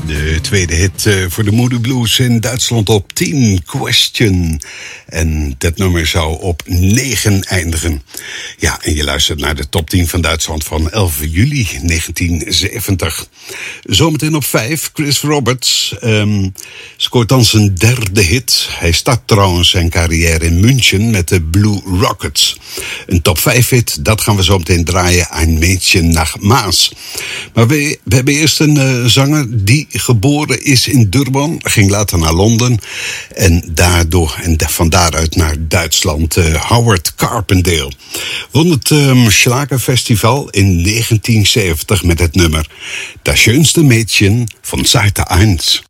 De tweede hit voor de Moody Blues in Duitsland op 10, Question. En dat nummer zou op 9 eindigen. Ja, en je luistert naar de top 10 van Duitsland van 11 juli 1970. Zometeen op 5, Chris Roberts. Scoort dan zijn derde hit. Hij start trouwens zijn carrière in München met de Blue Rockets. Een top 5 hit, dat gaan we zo meteen draaien. Ein Mädchen nach Maas. Maar we hebben eerst een zanger die geboren is in Durban, ging later naar Londen en van daaruit naar Duitsland. Howard Carpendale won het Schlagerfestival in 1970 met het nummer Das schönste Mädchen von Seite 1.